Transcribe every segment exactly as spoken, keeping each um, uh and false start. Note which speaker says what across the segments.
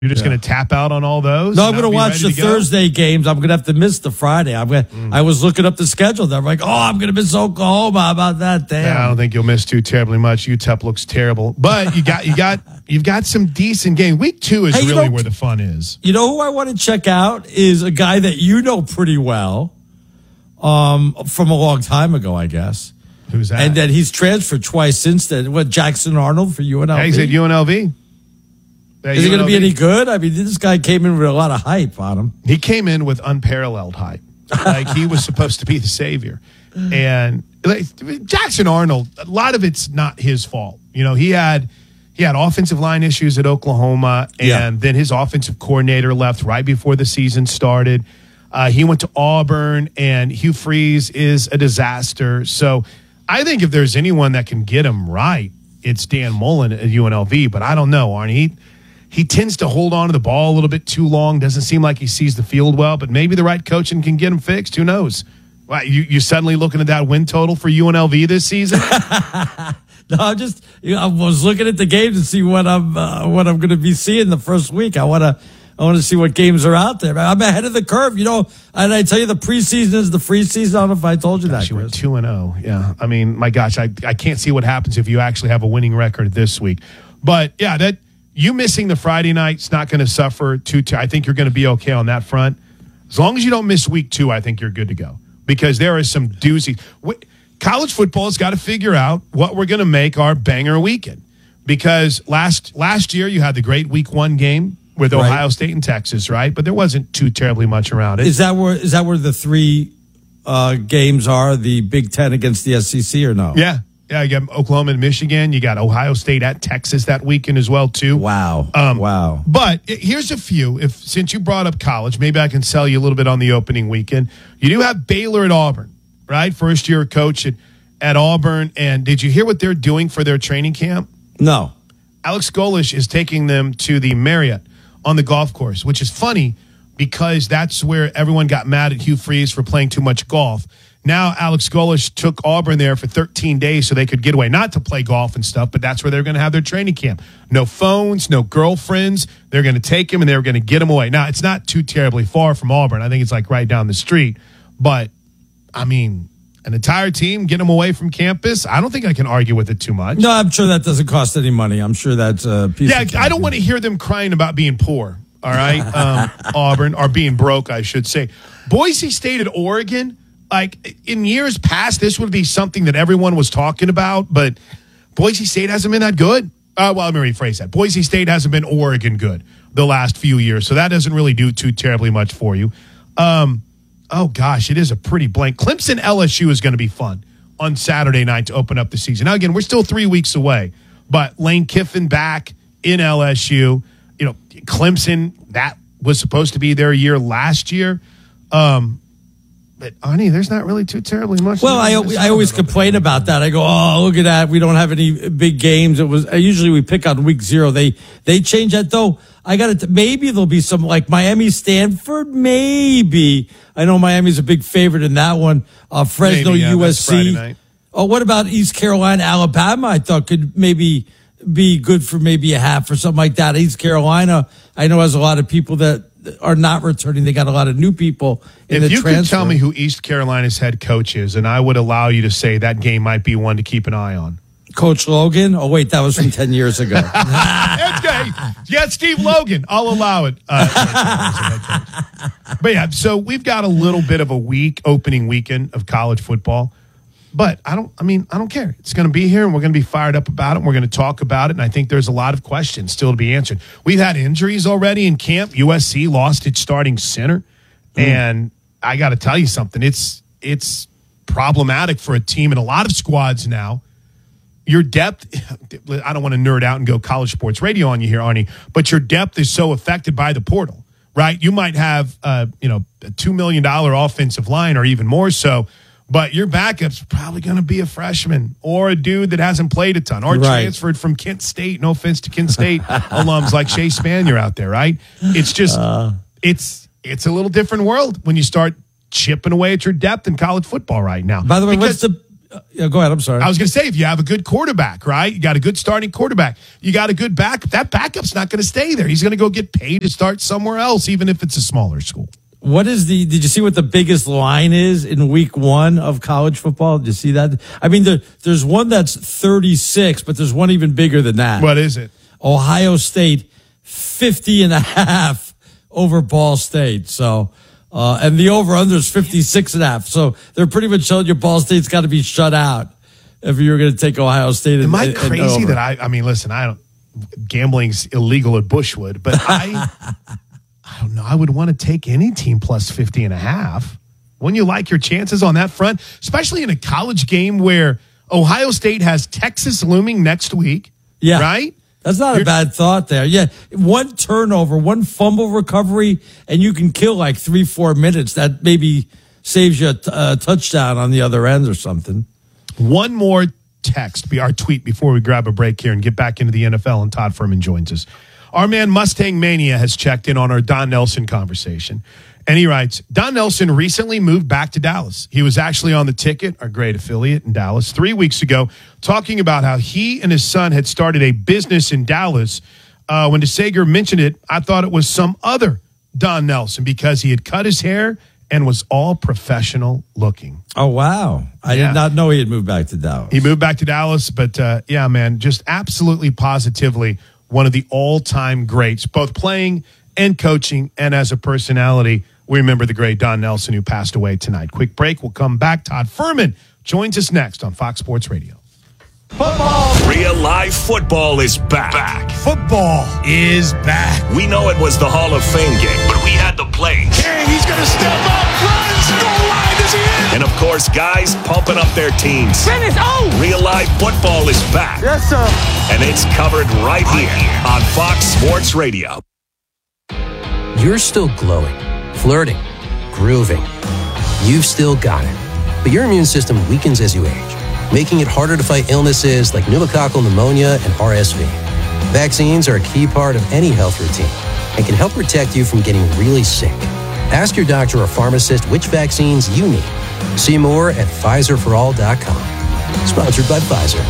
Speaker 1: You're just
Speaker 2: Yeah.
Speaker 1: going to tap out on all those?
Speaker 2: No, I'm
Speaker 1: and
Speaker 2: going to
Speaker 1: not be
Speaker 2: watch
Speaker 1: ready
Speaker 2: the
Speaker 1: to go?
Speaker 2: Thursday games. I'm going to have to miss the Friday. I'm gonna,
Speaker 1: Mm.
Speaker 2: I was looking up the schedule. There. I'm like, oh, I'm going to miss Oklahoma. How about that? Damn.
Speaker 1: Yeah, I don't think you'll miss too terribly much. U T E P looks terrible, but you got you got you've got some decent games. Week two is
Speaker 2: Hey, you
Speaker 1: really
Speaker 2: know-
Speaker 1: where the fun is.
Speaker 2: You know who I want to check out is a guy that you know pretty well, um, from a long time ago, I guess.
Speaker 1: Who's that?
Speaker 2: And then he's transferred twice since then. What, Jackson Arnold for U N L V?
Speaker 1: Yeah, he's at U N L V. Yeah,
Speaker 2: Is he going to be
Speaker 1: U N L V.
Speaker 2: any good? I mean, this guy came in with a lot of hype on him.
Speaker 1: He came in with unparalleled hype. Like he was supposed to be the savior. And like, Jackson Arnold, a lot of it's not his fault. You know, he had he had offensive line issues at Oklahoma, and
Speaker 2: Yeah.
Speaker 1: then his offensive coordinator left right before the season started. Uh, he went to Auburn, and Hugh Freeze is a disaster. So I think if there's anyone that can get him right, it's Dan Mullen at U N L V. But I don't know, Arnie. He, He tends to hold on to the ball a little bit too long. Doesn't seem like he sees the field well, but maybe the right coaching can get him fixed. Who knows? Wow, you you suddenly looking at that win total for U N L V this season?
Speaker 2: No, I'm just, you know, I was looking at the game to see what I'm, uh, what I'm going to be seeing the first week. I want to, I want to see what games are out there. I'm ahead of the curve, you know. And I tell you, the preseason is the free season. I don't know if I told you that.
Speaker 1: She went
Speaker 2: Chris.
Speaker 1: two and zero. Yeah, I mean, my gosh, I I can't see what happens if you actually have a winning record this week. But yeah, that you missing the Friday night's not going to suffer too. T- I think you're going to be okay on that front. As long as you don't miss week two, I think you're good to go because there is some doozies. W- College football has got to figure out what we're going to make our banger weekend because last last year you had the great week one game with
Speaker 2: Right.
Speaker 1: Ohio State and Texas, right? But there wasn't too terribly much around it.
Speaker 2: Is that where, is that where the three uh, games are? The Big Ten against the S E C or no?
Speaker 1: Yeah. Yeah, you got Oklahoma and Michigan. You got Ohio State at Texas that weekend as well, too.
Speaker 2: Wow.
Speaker 1: Um,
Speaker 2: wow.
Speaker 1: But here's a few. If since you brought up college, maybe I can sell you a little bit on the opening weekend. You do have Baylor at Auburn, right? First year coach at, at Auburn. And did you hear what they're doing for their training camp?
Speaker 2: No.
Speaker 1: Alex Golish is taking them to the Marriott on the golf course, which is funny because that's where everyone got mad at Hugh Freeze for playing too much golf. Now Alex Golish took Auburn there for thirteen days so they could get away, not to play golf and stuff, but that's where they're going to have their training camp. No phones, no girlfriends. They're going to take him and they're going to get him away. Now, it's not too terribly far from Auburn. I think it's like right down the street. But, I mean, an entire team, get them away from campus, I don't think I can argue with it too much.
Speaker 2: No, I'm sure that doesn't cost any money. I'm sure that's a piece
Speaker 1: Yeah,
Speaker 2: of
Speaker 1: I don't want to hear them crying about being poor, all right? Um, Auburn, or being broke, I should say. Boise State at Oregon, like in years past, this would be something that everyone was talking about, but Boise State hasn't been that good. Uh, well, let me rephrase that. Boise State hasn't been Oregon good the last few years, so that doesn't really do too terribly much for you. Um, oh, gosh, it is a pretty blank. Clemson L S U is going to be fun on Saturday night to open up the season. Now, again, we're still three weeks away, but Lane Kiffin back in L S U. You know, Clemson, that was supposed to be their year last year. Um, but, Arnie, there's not really too terribly much.
Speaker 2: Well, I, I always complain about that. I go, oh, look at that. We don't have any big games. It was usually we pick on week zero. They they change that though. I got it. Maybe there'll be some like Miami, Stanford. Maybe I know Miami's a big favorite in that one. Uh, Fresno,
Speaker 1: Maybe, yeah,
Speaker 2: U S
Speaker 1: that's Friday
Speaker 2: C.
Speaker 1: night.
Speaker 2: Oh, what about East Carolina, Alabama? I thought could maybe be good for maybe a half or something like that. East Carolina, I know has a lot of people that are not returning. They got a lot of new people in
Speaker 1: if
Speaker 2: the
Speaker 1: you
Speaker 2: transfer.
Speaker 1: could tell me who East Carolina's head coach is, and I would allow you to say that game might be one to keep an eye on.
Speaker 2: Coach Logan? Oh, wait, that was from ten years ago.
Speaker 1: Okay. Yeah, Steve Logan. I'll allow it. Uh, but yeah, so we've got a little bit of a week, opening weekend of college football. But I don't, I mean, I don't care. It's going to be here and we're going to be fired up about it. And we're going to talk about it. And I think there's a lot of questions still to be answered. We've had injuries already in camp. U S C lost its starting center. Mm. And I got to tell you something. It's, it's problematic for a team and a lot of squads now. Your depth, I don't want to nerd out and go college sports radio on you here, Arnie, but your depth is so affected by the portal, right? You might have, uh, you know, a two million dollars offensive line or even more so, but your backup's probably going to be a freshman or a dude that hasn't played a ton or
Speaker 2: Right.
Speaker 1: transferred from Kent State. No offense to Kent State alums like Shea Spanier out there, right? It's just, uh, it's it's a little different world when you start chipping away at your depth in college football right now.
Speaker 2: By the way,
Speaker 1: because,
Speaker 2: what's the Yeah, go ahead. I'm sorry.
Speaker 1: I was going to say, if you have a good quarterback, right? You got a good starting quarterback. You got a good back. That backup's not going to stay there. He's going to go get paid to start somewhere else, even if it's a smaller school.
Speaker 2: What is the, did you see what the biggest line is in week one of college football? Did you see that? I mean, there, there's one that's thirty-six, but there's one even bigger than that.
Speaker 1: What is it?
Speaker 2: Ohio State, fifty and a half over Ball State. So, uh, and the over-under is fifty-six and a half. So they're pretty much telling you Ball State's got to be shut out if you're going to take Ohio State. And,
Speaker 1: Am I
Speaker 2: and,
Speaker 1: crazy
Speaker 2: and
Speaker 1: that I, I mean, listen, I don't, gambling's illegal at Bushwood, but I, I don't know. I would want to take any team plus fifty and a half. Wouldn't you like your chances on that front, especially in a college game where Ohio State has Texas looming next week?
Speaker 2: Yeah.
Speaker 1: Right?
Speaker 2: That's not You're, a bad thought there. Yeah. One turnover, one fumble recovery, and you can kill like three, four minutes. That maybe saves you a, t- a touchdown on the other end or something.
Speaker 1: One more text, be our tweet before we grab a break here and get back into the N F L, and Todd Furman joins us. Our man Mustang Mania has checked in on our Don Nelson conversation. And he writes, Don Nelson recently moved back to Dallas. He was actually on the ticket, our great affiliate in Dallas, three weeks ago, talking about how he and his son had started a business in Dallas. Uh, when DeSager mentioned it, I thought it was some other Don Nelson because he had cut his hair and was all professional looking.
Speaker 2: Oh, wow. I yeah. did not know he had moved back to Dallas.
Speaker 1: He moved back to Dallas, but uh, yeah, man, just absolutely positively one of the all-time greats, both playing and coaching and as a personality. We remember the great Don Nelson, who passed away tonight. Quick break. We'll come back. Todd Furman joins us next on Fox Sports Radio.
Speaker 3: Football. Real live football is back. back.
Speaker 1: Football is back.
Speaker 3: We know it was the Hall of Fame game, but we had the plays.
Speaker 1: King, he's going to step up, runs, goal line, is he in?
Speaker 3: And of course, guys pumping up their teams.
Speaker 4: Finish, oh!
Speaker 3: Real live football is back.
Speaker 4: Yes, sir.
Speaker 3: And it's covered right here on Fox Sports Radio.
Speaker 5: You're still glowing, flirting, grooving. You've still got it. But your immune system weakens as you age, making it harder to fight illnesses like pneumococcal pneumonia and R S V. Vaccines are a key part of any health routine and can help protect you from getting really sick. Ask your doctor or pharmacist which vaccines you need. See more at Pfizer for all dot com. Sponsored by Pfizer.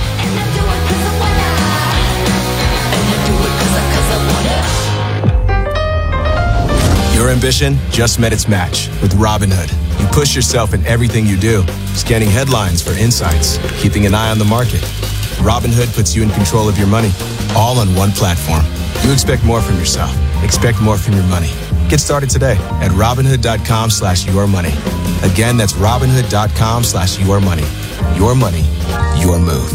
Speaker 6: Your ambition just met its match with Robinhood. You push yourself in everything you do, scanning headlines for insights, keeping an eye on the market. Robinhood puts you in control of your money, all on one platform. You expect more from yourself. Expect more from your money. Get started today at Robinhood.com slash your money. Again, that's Robinhood.com slash your money. Your money, your move.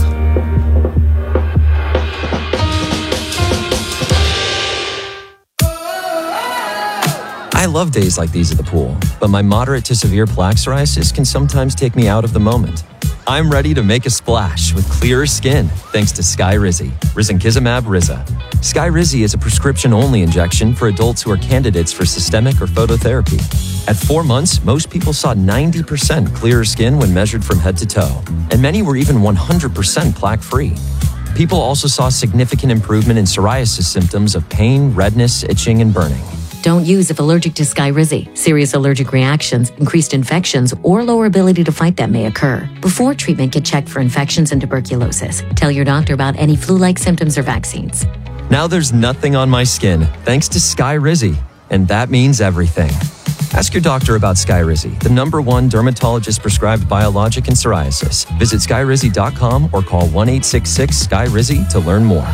Speaker 7: I love days like these at the pool, but my moderate to severe plaque psoriasis can sometimes take me out of the moment. I'm ready to make a splash with clearer skin thanks to Skyrizi, Risankizumab Riza. Skyrizi is a prescription-only injection for adults who are candidates for systemic or phototherapy. At four months, most people saw ninety percent clearer skin when measured from head to toe, and many were even one hundred percent plaque-free. People also saw significant improvement in psoriasis symptoms of pain, redness, itching, and burning.
Speaker 8: Don't use if allergic to Skyrizi. Serious allergic reactions, increased infections, or lower ability to fight them may occur. Before treatment, get checked for infections and tuberculosis. Tell your doctor about any flu-like symptoms or vaccines.
Speaker 7: Now there's nothing on my skin thanks to Skyrizi, and that means everything. Ask your doctor about Skyrizi, the number one dermatologist-prescribed biologic in psoriasis. Visit Skyrizi dot com or call one eight six six Sky Rizi to learn more.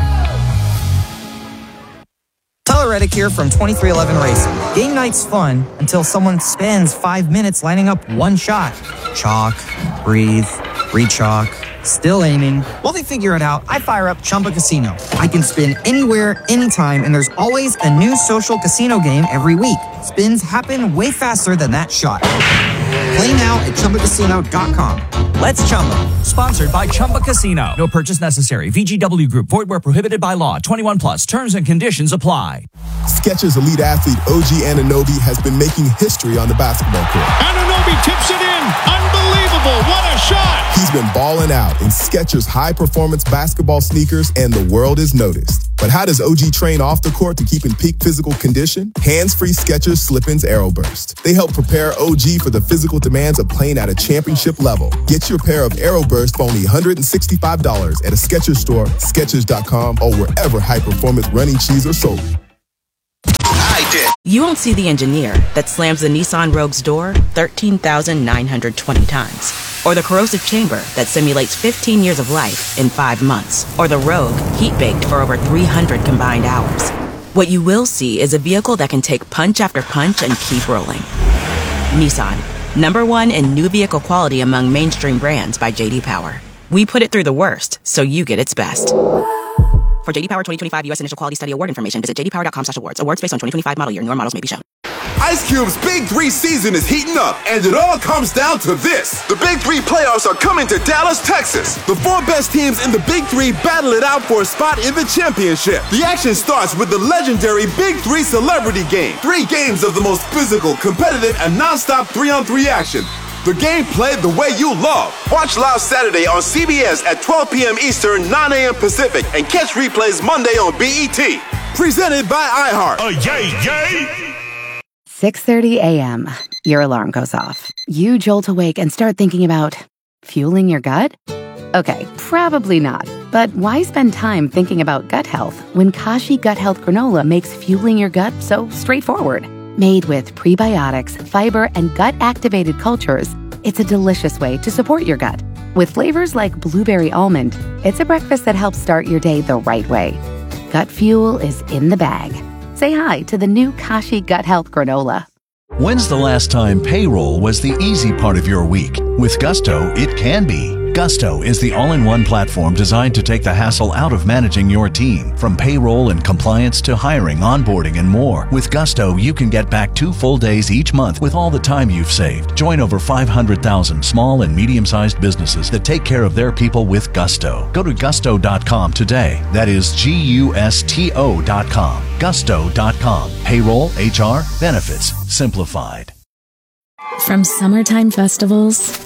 Speaker 9: Tyler Reddick here from twenty-three eleven Racing. Game night's fun until someone spends five minutes lining up one shot. Chalk, breathe, re-chalk, still aiming. While they figure it out, I fire up Chumba Casino. I can spin anywhere, anytime, and there's always a new social casino game every week. Spins happen way faster than that shot. Play now at Chumba Casino dot com. Let's Chumba.
Speaker 10: Sponsored by Chumba Casino. No purchase necessary. V G W Group. Void where prohibited by law. twenty-one plus. Terms and conditions apply.
Speaker 11: Skechers elite athlete O G Anunoby has been making history on the basketball court.
Speaker 1: Anunoby He tips it in. Unbelievable. What a shot.
Speaker 4: He's been balling out in Skechers high-performance basketball sneakers, and the world is noticed. But how does O G train off the court to keep in peak physical condition? Hands-free Skechers Slip-ins AeroBurst. They help prepare O G for the physical demands of playing at a championship level. Get your pair of AeroBurst for only one hundred sixty-five dollars at a Skechers store, Skechers dot com, or wherever high-performance running shoes are sold.
Speaker 11: I did. You won't see the engineer that slams the Nissan Rogue's door thirteen thousand nine hundred twenty times. Or the corrosive chamber that simulates fifteen years of life in five months. Or the Rogue heat-baked for over three hundred combined hours. What you will see is a vehicle that can take punch after punch and keep rolling. Nissan, number one in new vehicle quality among mainstream brands by J D Power. We put it through the worst, so you get its best. For J D Power twenty twenty-five U S Initial Quality Study Award information, visit j d power dot com slash awards. Awards based on twenty twenty-five model year. Newer models may be shown.
Speaker 12: Ice Cube's Big Three season is heating up, and it all comes down to this. The Big Three playoffs are coming to Dallas, Texas. The four best teams in the Big Three battle it out for a spot in the championship. The action starts with the legendary Big Three Celebrity Game. Three games of the most physical, competitive, and non-stop three-on-three action. The game played the way you love. Watch live Saturday on C B S at twelve p.m. Eastern, nine a.m. Pacific, and catch replays Monday on B E T. Presented by iHeart.
Speaker 3: Oh, yay, yay!
Speaker 13: six thirty a.m. Your alarm goes off. You jolt awake and start thinking about fueling your gut? Okay, probably not. But why spend time thinking about gut health when Kashi Gut Health Granola makes fueling your gut so straightforward? Made with prebiotics, fiber, and gut-activated cultures, it's a delicious way to support your gut. With flavors like blueberry almond, it's a breakfast that helps start your day the right way. Gut fuel is in the bag. Say hi to the new Kashi Gut Health Granola.
Speaker 14: When's the last time payroll was the easy part of your week? With Gusto, it can be. Gusto is the all-in-one platform designed to take the hassle out of managing your team. From payroll and compliance to hiring, onboarding, and more. With Gusto, you can get back two full days each month with all the time you've saved. Join over five hundred thousand small and medium-sized businesses that take care of their people with Gusto. Go to gusto dot com today. That is G U S T O dot com. gusto dot com. Payroll, H R, benefits, simplified.
Speaker 15: From summertime festivals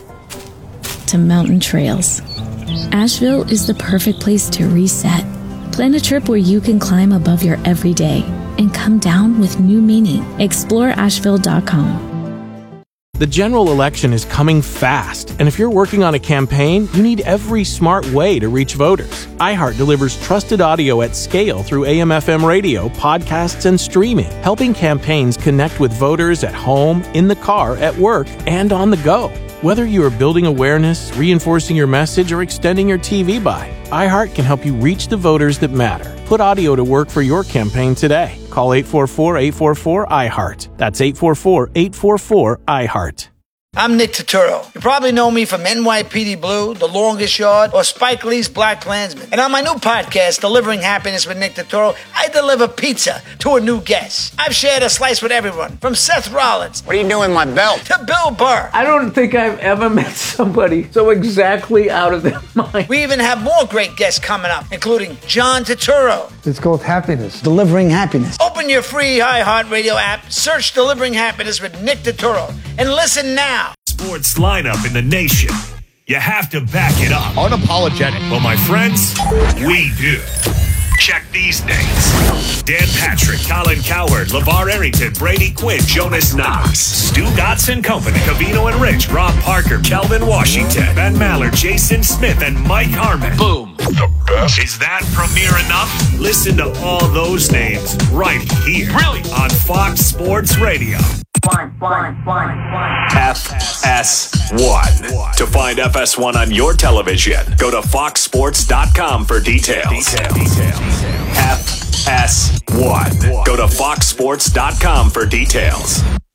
Speaker 15: to mountain trails, Asheville is the perfect place to reset. Plan a trip where you can climb above your everyday and come down with new meaning. explore asheville dot com.
Speaker 16: The general election is coming fast, and if you're working on a campaign, you need every smart way to reach voters. iHeart delivers trusted audio at scale through A M F M radio, podcasts, and streaming, helping campaigns connect with voters at home, in the car, at work, and on the go. Whether you are building awareness, reinforcing your message, or extending your T V buy, iHeart can help you reach the voters that matter. Put audio to work for your campaign today. Call eight four four, eight four four, I heart. That's eight four four, eight four four, I heart.
Speaker 17: I'm Nick Turturro. You probably know me from N Y P D Blue, The Longest Yard, or Spike Lee's Black Klansman. And on my new podcast, Delivering Happiness with Nick Turturro, I deliver pizza to a new guest. I've shared a slice with everyone, from Seth Rollins. What are you doing with my belt? To Bill Burr.
Speaker 18: I don't think I've ever met somebody so exactly out of their mind.
Speaker 17: We even have more great guests coming up, including John Turturro.
Speaker 19: It's called Happiness. Delivering Happiness.
Speaker 17: Open your free iHeartRadio app, search Delivering Happiness with Nick Turturro, and listen now.
Speaker 3: Sports lineup in the nation. You have to back it up.
Speaker 1: Unapologetic.
Speaker 3: Well, my friends, we do. Check these names. Dan Patrick, Colin Cowherd, LeVar Arrington, Brady Quinn, Jonas Knox, Stu Gotts and Company, Cavino and Rich, Rob Parker, Kelvin Washington, Ben Maller, Jason Smith, and Mike Harmon. Boom. The best. Is that premiere enough? Listen to all those names right here. Really? On Fox Sports Radio.
Speaker 20: One, one, one, one.
Speaker 3: F S one. To find F S one on your television, go to fox sports dot com for details. Details. F S one. Go to fox sports dot com for details.